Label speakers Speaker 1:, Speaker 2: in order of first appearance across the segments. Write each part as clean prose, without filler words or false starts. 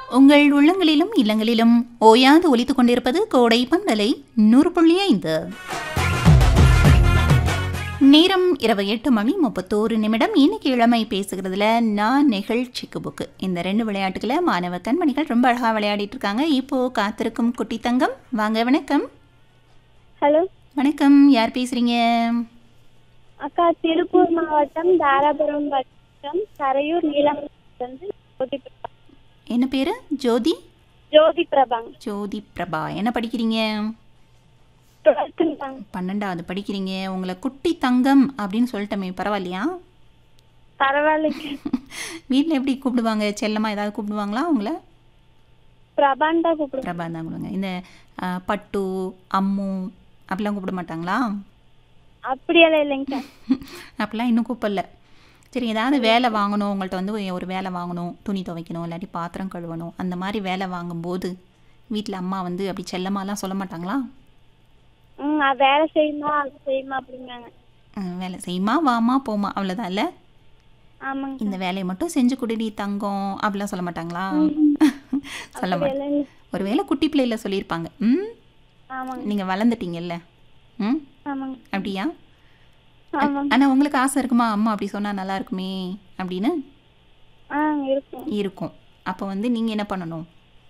Speaker 1: உங்கள் உள்ளங்களிலும் இல்லங்களிலும் ஓயாது ஒலித்துக் கொண்டிருப்பது கோடை பந்தலை 100.5. நேரம் இரவு 8:31. இன்னைக்கு இளமை பேசுகிறதுல நான் நிகழ்ச்சிக்கு புக்கு இந்த 2 விளையாட்டுகளை மாணவ கண்மணிகள் ரொம்ப அழகாக விளையாடிட்டு இருக்காங்க. இப்போ காத்திருக்கும் குட்டி தங்கம் வாங்க. வணக்கம்.
Speaker 2: ஹலோ
Speaker 1: வணக்கம். யார் பேசுறீங்க?
Speaker 2: அக்கா, திருப்பூர் மாவட்டம் தாராபுரம் வட்டம் கரையூர் நீலமணிலிருந்து ஜோதி பிரபா.
Speaker 1: என்ன பேரு? ஜோதி.
Speaker 2: ஜோதி பிரபாங்க.
Speaker 1: ஜோதி பிரபா. என்ன படிக்கிறீங்க?
Speaker 2: 12th.
Speaker 1: 12வது படிக்கிறீங்க. உங்களை குட்டி தங்கம் அப்படின்னு சொல்லிட்டோமே, பரவாயில்லையா?
Speaker 2: பரவாயில்லைங்க.
Speaker 1: வீட்டில் எப்படி கூப்பிடுவாங்க? செல்லமாக ஏதாவது கூப்பிடுவாங்களா உங்களை?
Speaker 2: பிரபான் தான் கூப்பிடுவேன்.
Speaker 1: பிரபா தான் கூப்பிடுவாங்க. இந்த பட்டு, அம்மு அப்படிலாம் கூப்பிட மாட்டாங்களா?
Speaker 2: அப்படியெல்லாம் இல்லைங்க.
Speaker 1: அப்படிலாம் இன்னும் கூப்பிடல. சரி, ஏதாவது வேலை வாங்கணும், உங்கள்கிட்ட வந்து ஒரு வேலை வாங்கணும், துணி துவைக்கணும், இல்லாட்டி பாத்திரம் கழுவணும், அந்த மாதிரி வேலை வாங்கும்போது வீட்டில் அம்மா வந்து அப்படி செல்லமாலாம் சொல்ல மாட்டாங்களா?
Speaker 2: வேலை செய்யுமா அது செய்யுமா அப்படிங்காங்க.
Speaker 1: வேலை செய்யுமா, வாமா, போமா, அவ்வளோதான் இல்லை?
Speaker 2: ஆமாங்க.
Speaker 1: இந்த வேலையை மட்டும் செஞ்சு குடிடி தங்கம் அப்படிலாம் சொல்ல மாட்டாங்களா? சொல்ல மாட்டேன். ஒரு வேளை குட்டி பிள்ளையில சொல்லியிருப்பாங்க.
Speaker 2: ஆமாங்க.
Speaker 1: நீங்கள் வளர்ந்துட்டீங்கல்ல.
Speaker 2: ஆமாங்க.
Speaker 1: அப்படியா?
Speaker 2: ஆமாங்க.
Speaker 1: ஆனால் உங்களுக்கு ஆசை இருக்குமா, அம்மா அப்படி சொன்னால் நல்லா இருக்குமே அப்படின்னு?
Speaker 2: இருக்கும்.
Speaker 1: இருக்கும். அப்போ வந்து நீங்கள் என்ன பண்ணணும்?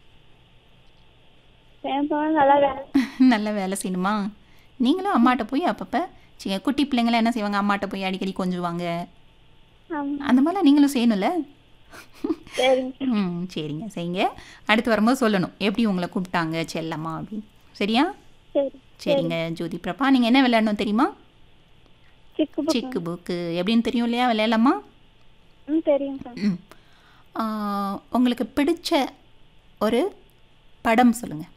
Speaker 2: நல்லா வேலை.
Speaker 1: நல்ல வேலை செய்யணுமா? நீங்களும் அம்மாட்ட போய் அப்பப்போ குட்டி பிள்ளைங்களாம் என்ன செய்வாங்க, அம்மாட்ட போய் அடிக்கடி கொஞ்சுவாங்க. அந்த மாதிரிலாம் நீங்களும் செய்யணும்ல.
Speaker 2: சரிங்க.
Speaker 1: சரிங்க, செய்யுங்க. அடுத்து வரும்போது சொல்லணும் எப்படி உங்களை கூப்பிட்டாங்க செல்லம்மா அப்படின்னு. சரியா? சரிங்க ஜோதி பிரபா. நீங்கள் என்ன விளையாடணும் தெரியுமா? சிக்கு புக்கு எப்படின்னு தெரியும் இல்லையா? விளையாடலாமா?
Speaker 2: தெரியும்.
Speaker 1: உங்களுக்கு பிடிச்ச ஒரு படம் சொல்லுங்கள்.